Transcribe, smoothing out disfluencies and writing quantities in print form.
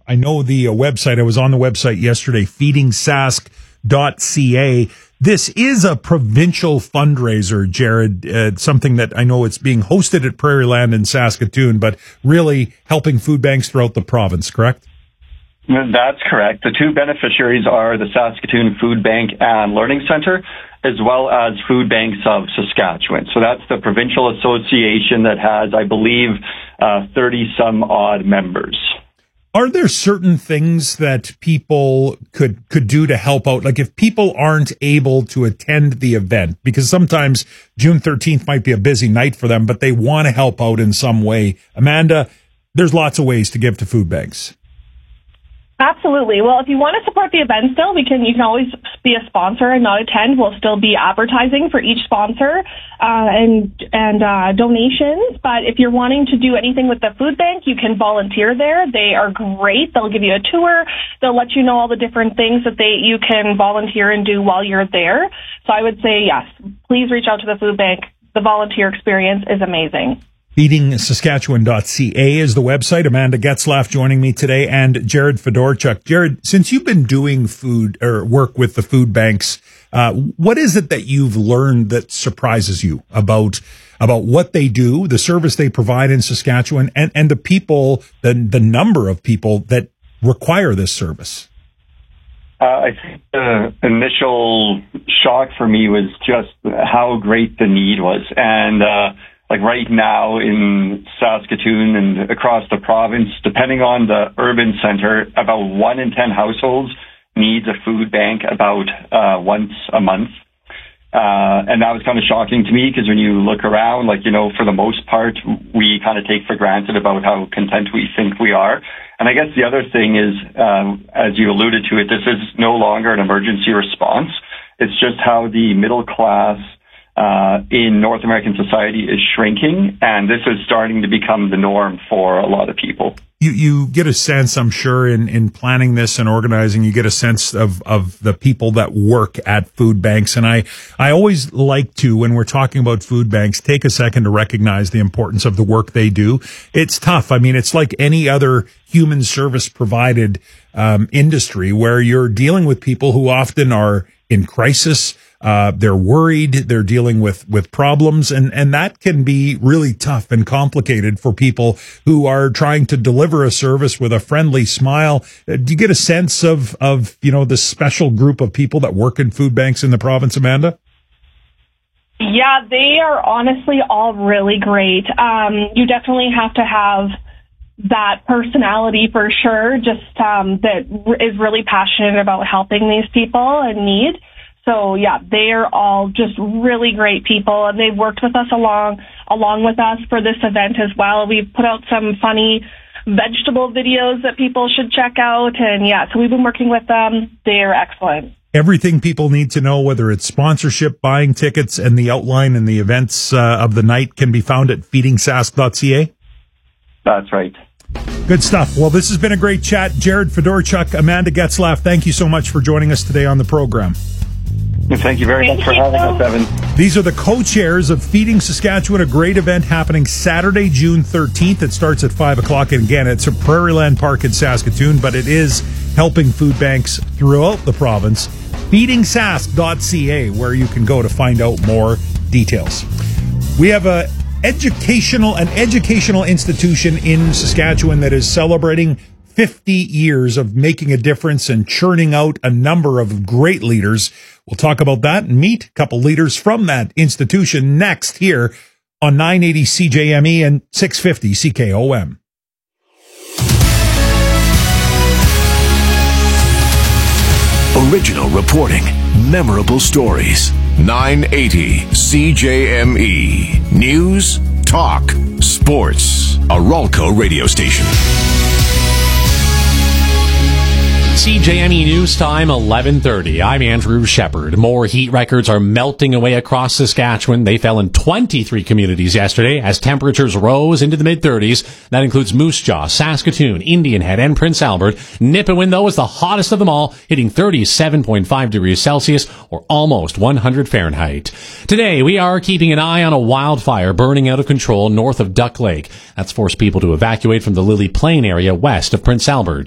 I know the website. I was on the website yesterday, feedingsask.ca. This is a provincial fundraiser, Jared, something that I know it's being hosted at Prairieland in Saskatoon, but really helping food banks throughout the province, correct? That's correct. The two beneficiaries are the Saskatoon Food Bank and Learning Centre, as well as Food Banks of Saskatchewan. So that's the provincial association that has, I believe, 30-some-odd members. Are there certain things that people could do to help out? Like if people aren't able to attend the event, because sometimes June 13th might be a busy night for them, but they want to help out in some way. Amanda, there's lots of ways to give to food banks. Absolutely. Well, if you want to support the event still, you can always be a sponsor and not attend. We'll still be advertising for each sponsor and donations. But if you're wanting to do anything with the food bank, you can volunteer there. They are great. They'll give you a tour. They'll let you know all the different things that you can volunteer and do while you're there. So I would say, yes, please reach out to the food bank. The volunteer experience is amazing. feedingsaskatchewan.ca is the website. Amanda Getzlaff joining me today, and Jared Fedorchuk. Jared, since you've been doing food or work with the food banks, what is it that you've learned that surprises you about what they do, the service they provide in Saskatchewan, and the people, the number of people that require this service? I think the initial shock for me was just how great the need was. And like right now in Saskatoon and across the province, depending on the urban center, about 1 in 10 households needs a food bank about once a month. And that was kind of shocking to me because when you look around, for the most part, we kind of take for granted about how content we think we are. And I guess the other thing is, as you alluded to it, this is no longer an emergency response. It's just how the middle class in North American society is shrinking, and this is starting to become the norm for a lot of people. You get a sense, I'm sure, in planning this and organizing, you get a sense of the people that work at food banks. And I always like to, when we're talking about food banks, take a second to recognize the importance of the work they do. It's tough. I mean, it's like any other human service provided industry where you're dealing with people who often are in crisis. They're worried, they're dealing with problems, and that can be really tough and complicated for people who are trying to deliver a service with a friendly smile. Do you get a sense of the special group of people that work in food banks in the province, Amanda? Yeah, they are honestly all really great. You definitely have to have that personality for sure, just that is really passionate about helping these people in need. So yeah, they are all just really great people, and they've worked with us along with us for this event as well. We've put out some funny vegetable videos that people should check out, and yeah, so we've been working with them. They are excellent. Everything people need to know, whether it's sponsorship, buying tickets, and the outline and the events of the night, can be found at feedingsask.ca. That's right. Good stuff. Well, this has been a great chat. Jared Fedorchuk, Amanda Getzlaff, thank you so much for joining us today on the program. Thank you very much for having us, Evan. These are the co-chairs of Feeding Saskatchewan, a great event happening Saturday, June 13th. It starts at 5 o'clock. And again, it's at Prairieland Park in Saskatoon, but it is helping food banks throughout the province. feedingsask.ca, where you can go to find out more details. We have an educational institution in Saskatchewan that is celebrating 50 years of making a difference and churning out a number of great leaders. We'll talk about that and meet a couple leaders from that institution next here on 980 CJME and 650 CKOM. Original reporting, memorable stories. 980 CJME. News, talk, sports. A Ralco radio station. CJME News Time, 11:30. I'm Andrew Shepard. More heat records are melting away across Saskatchewan. They fell in 23 communities yesterday as temperatures rose into the mid-30s. That includes Moose Jaw, Saskatoon, Indian Head, and Prince Albert. Nipawin, though, is the hottest of them all, hitting 37.5 degrees Celsius, or almost 100 Fahrenheit. Today, we are keeping an eye on a wildfire burning out of control north of Duck Lake. That's forced people to evacuate from the Lily Plain area west of Prince Albert.